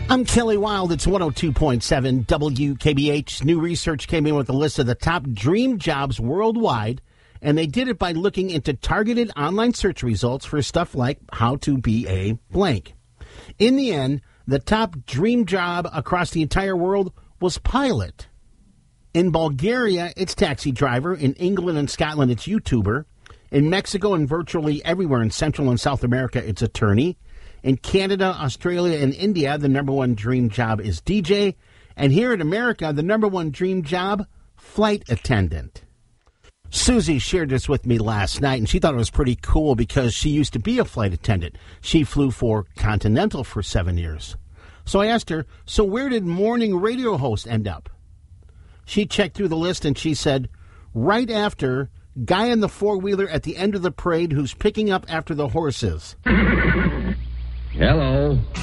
I'm Kelly Wild. It's 102.7 WKBH. New research came in with a list of the top dream jobs worldwide, and they did it by looking into targeted online search results for stuff like how to be a blank. In the end, the top dream job across the entire world was pilot. In Bulgaria, it's taxi driver. In England and Scotland, it's YouTuber. In Mexico and virtually everywhere in Central and South America, it's attorney. In Canada, Australia, and India, the number one dream job is DJ. And here in America, the number one dream job, flight attendant. Susie shared this with me last night, and she thought it was pretty cool because she used to be a flight attendant. She flew for Continental for 7 years. So I asked her, so where did morning radio host end up? She checked through the list, and she said, right after guy in the four-wheeler at the end of the parade who's picking up after the horses. Hello.